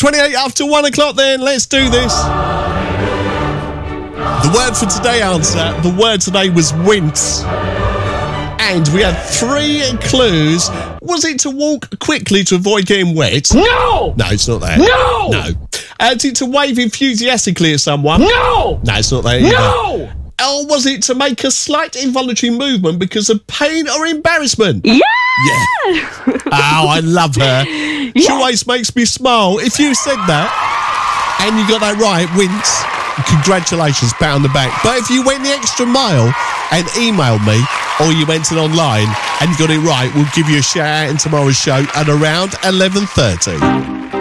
28 after 1 o'clock then. Let's do this. The word for today answer. The word today was wince. And we had 3 clues. Was it to walk quickly to avoid getting wet? No! No, it's not that. No! No. Is it to wave enthusiastically at someone? No! No, it's not that either. No! Or was it to make a slight involuntary movement because of pain or embarrassment? Yeah! Yeah. Oh, I love her. She always makes me smile. If you said that and you got that right, wince, congratulations, pat on the back. But if you went the extra mile and emailed me, or you went it online and you got it right, we'll give you a shout out in tomorrow's show at around 11:30.